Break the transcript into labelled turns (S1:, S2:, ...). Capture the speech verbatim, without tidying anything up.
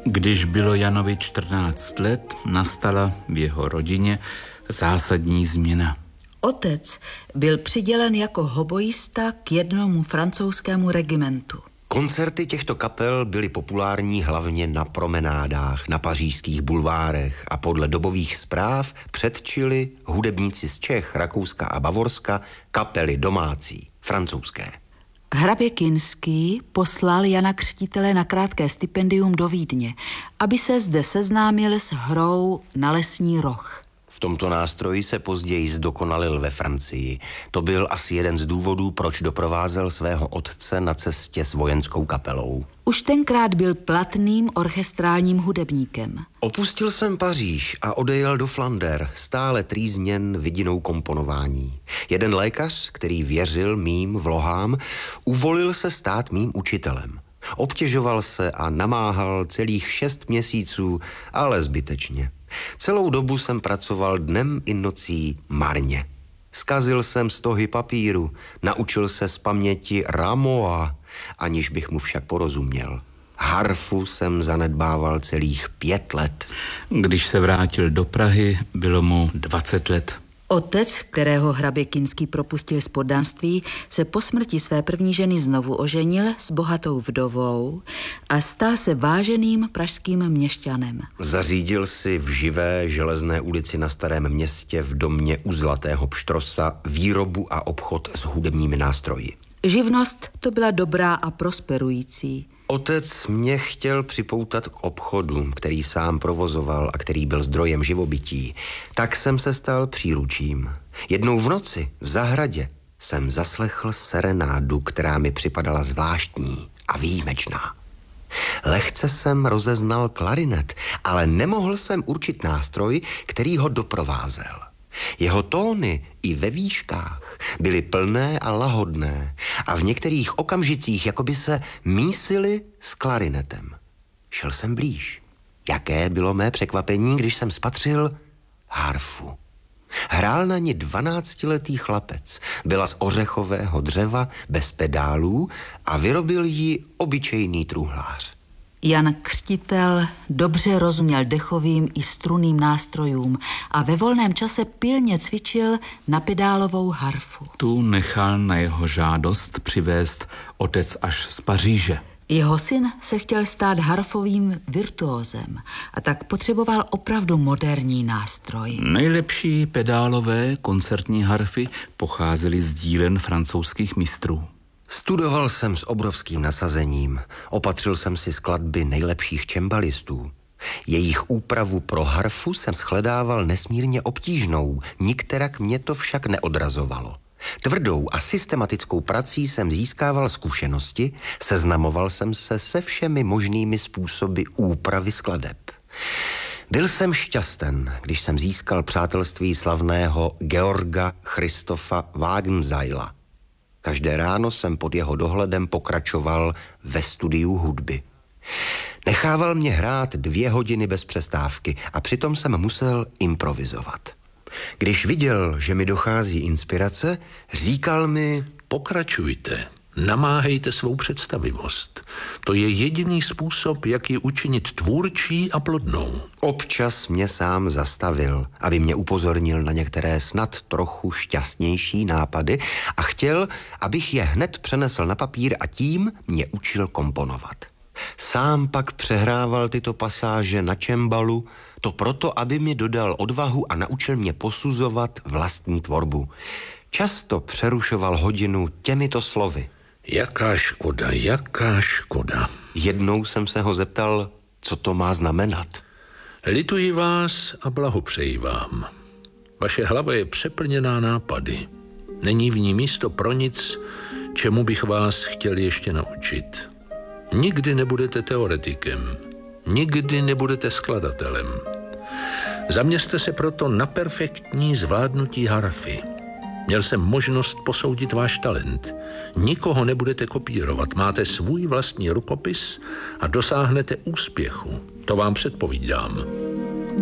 S1: Když bylo Janovi čtrnáct let, nastala v jeho rodině zásadní změna.
S2: Otec byl přidělen jako hoboista k jednomu francouzskému regimentu.
S3: Koncerty těchto kapel byly populární hlavně na promenádách, na pařížských bulvárech a podle dobových zpráv předčili hudebníci z Čech, Rakouska a Bavorska kapely domácí, francouzské.
S2: Hrabě Kinský poslal Jana Křtitele na krátké stipendium do Vídně, aby se zde seznámil s hrou na lesní roh.
S3: V tomto nástroji se později zdokonalil ve Francii. To byl asi jeden z důvodů, proč doprovázel svého otce na cestě s vojenskou kapelou.
S2: Už tenkrát byl platným orchestrálním hudebníkem.
S3: Opustil jsem Paříž a odejel do Flander, stále trýzněn vidinou komponování. Jeden lékař, který věřil mým vlohám, uvolil se stát mým učitelem. Obtěžoval se a namáhal celých šest měsíců, ale zbytečně. Celou dobu jsem pracoval dnem i nocí marně. Zkazil jsem stohy papíru, naučil se z paměti Rameau, aniž bych mu však porozuměl. Harfu jsem zanedbával celých pět let.
S1: Když se vrátil do Prahy, bylo mu dvacet let.
S2: Otec, kterého hrabě Kinský propustil z poddanství, se po smrti své první ženy znovu oženil s bohatou vdovou a stal se váženým pražským měšťanem.
S3: Zařídil si v živé Železné ulici na Starém Městě v domě u Zlatého Pštrosa výrobu a obchod s hudebními nástroji.
S2: Živnost to byla dobrá a prosperující.
S3: Otec mě chtěl připoutat k obchodu, který sám provozoval a který byl zdrojem živobytí. Tak jsem se stal příručím. Jednou v noci v zahradě jsem zaslechl serenádu, která mi připadala zvláštní a výjimečná. Lehce jsem rozeznal klarinet, ale nemohl jsem určit nástroj, který ho doprovázel. Jeho tóny i ve výškách byly plné a lahodné a v některých okamžicích jakoby se mísily s klarinetem. Šel jsem blíž. Jaké bylo mé překvapení, když jsem spatřil harfu. Hrál na ní dvanáctiletý chlapec. Byla z ořechového dřeva, bez pedálů a vyrobil ji obyčejný truhlář.
S2: Jan Křtitel dobře rozuměl dechovým i strunným nástrojům a ve volném čase pilně cvičil na pedálovou harfu.
S1: Tu nechal na jeho žádost přivést otec až z Paříže.
S2: Jeho syn se chtěl stát harfovým virtuózem a tak potřeboval opravdu moderní nástroj.
S1: Nejlepší pedálové koncertní harfy pocházely z dílen francouzských mistrů.
S3: Studoval jsem s obrovským nasazením. Opatřil jsem si skladby nejlepších čembalistů. Jejich úpravu pro harfu jsem shledával nesmírně obtížnou, nikterak mě to však neodrazovalo. Tvrdou a systematickou prací jsem získával zkušenosti, seznamoval jsem se se všemi možnými způsoby úpravy skladeb. Byl jsem šťasten, když jsem získal přátelství slavného Georga Christofa Wagenseila. Každé ráno jsem pod jeho dohledem pokračoval ve studiu hudby. Nechával mě hrát dvě hodiny bez přestávky a přitom jsem musel improvizovat. Když viděl, že mi dochází inspirace, říkal mi:
S4: pokračujte, namáhejte svou představivost. To je jediný způsob, jak ji učinit tvůrčí a plodnou.
S3: Občas mě sám zastavil, aby mě upozornil na některé snad trochu šťastnější nápady a chtěl, abych je hned přenesl na papír a tím mě učil komponovat. Sám pak přehrával tyto pasáže na čembalu, to proto, aby mi dodal odvahu a naučil mě posuzovat vlastní tvorbu. Často přerušoval hodinu těmito slovy:
S4: jaká škoda, jaká škoda.
S3: Jednou jsem se ho zeptal, co to má znamenat.
S4: Lituji vás a blahopřeji vám. Vaše hlava je přeplněná nápady. Není v ní místo pro nic, čemu bych vás chtěl ještě naučit. Nikdy nebudete teoretikem, nikdy nebudete skladatelem. Zaměřte se proto na perfektní zvládnutí harfy. Měl jsem možnost posoudit váš talent. Nikoho nebudete kopírovat, máte svůj vlastní rukopis a dosáhnete úspěchu. To vám předpovídám.